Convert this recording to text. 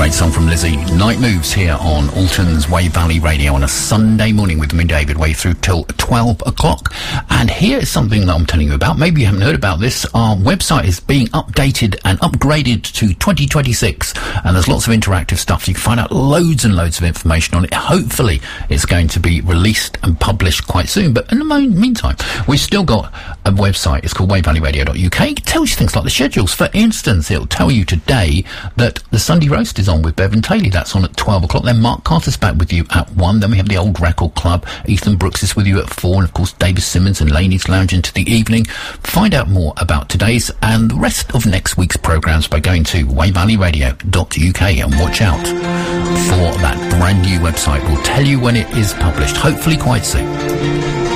Great song from Lizzie. Night Moves here on Alton's Wave Valley Radio on a Sunday morning with me, David, way through till 12 o'clock. And here is something that I'm telling you about. Maybe you haven't heard about this. Our website is being updated and upgraded to 2026. And there's lots of interactive stuff. You can find out loads and loads of information on it. Hopefully, it's going to be released and published quite soon. But in the meantime, we've still got a website. It's called wavevalleyradio.uk. It tells you things like the schedules. For instance, it'll tell you today that the Sunday Roast is on with Bevan Taylor. That's on at 12 o'clock. Then Mark Carter's back with you at 1. Then we have the Old Record Club. Ethan Brooks is with you at 4. And of course, David Simmons and Laney's Lounge into the evening. Find out more about today's and the rest of next week's programmes by going to wavevalleyradio.uk and watch out for that brand new website. We'll tell you when it is published, hopefully quite soon.